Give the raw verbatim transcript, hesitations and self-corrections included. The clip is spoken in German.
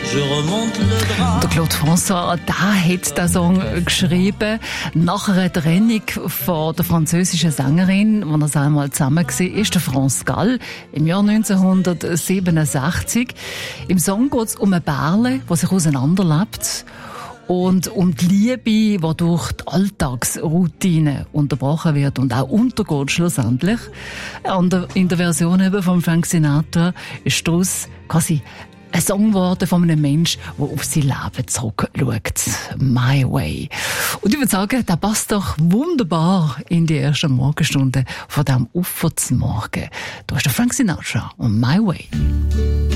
Der Claude François, der hat den Song geschrieben nach einer Trennung von der französischen Sängerin, wo er einmal zusammen war, ist der France Gall im Jahr neunzehnhundertsiebenundsechzig. Im Song geht es um ein Bärle, das sich auseinanderlebt. Und um die Liebe, die durch die Alltagsroutine unterbrochen wird und auch untergeht schlussendlich. In der Version eben von Frank Sinatra ist daraus quasi ein Song geworden von einem Menschen, der auf sein Leben zurückschaut. My Way. Und ich würde sagen, der passt doch wunderbar in die ersten Morgenstunden von diesem Uferzmorgen. Da ist der Frank Sinatra und My Way.